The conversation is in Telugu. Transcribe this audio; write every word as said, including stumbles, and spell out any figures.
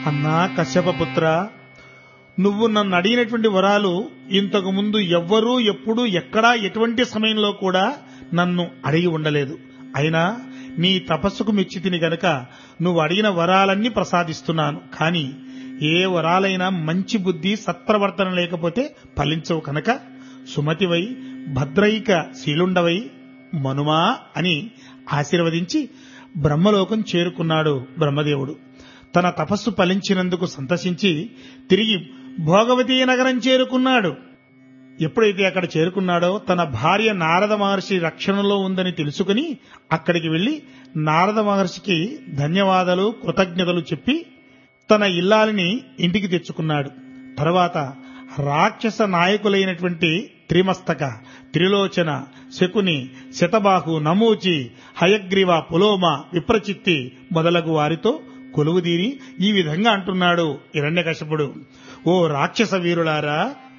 అన్నా కశ్యపపుత్ర, నువ్వు నన్ను అడిగినటువంటి వరాలు ఇంతకు ముందు ఎవ్వరూ ఎప్పుడూ ఎక్కడా ఎటువంటి సమయంలో కూడా నన్ను అడిగి ఉండలేదు. అయినా నీ తపస్సుకు మెచ్చితిని గనక నువ్వు అడిగిన వరాలన్నీ ప్రసాదిస్తున్నాను. కాని ఏ వరాలైనా మంచి బుద్ధి సత్ప్రవర్తన లేకపోతే ఫలించవు కనుక సుమతివై భద్రైక శీలుండవై మనుమా అని ఆశీర్వదించి బ్రహ్మలోకం చేరుకున్నాడు బ్రహ్మదేవుడు. తన తపస్సు ఫలించినందుకు సంతసించి తిరిగి భోగవతీ నగరం చేరుకున్నాడు. ఎప్పుడైతే అక్కడ చేరుకున్నాడో తన భార్య నారద మహర్షి రక్షణలో ఉందని తెలుసుకుని అక్కడికి వెళ్లి నారద మహర్షికి ధన్యవాదాలు కృతజ్ఞతలు చెప్పి తన ఇల్లాలిని ఇంటికి తెచ్చుకున్నాడు. తర్వాత రాక్షస నాయకులైనటువంటి త్రిమస్తక, త్రిలోచన, శకుని, శతబాహు, నమూచి, హయగ్రీవ, పులోమ, విప్రచిత్తి మొదలగు వారితో కొలువుదీరి ఈ విధంగా అంటున్నాడు హిరణ్యకశిపుడు. ఓ రాక్షస వీరులారా,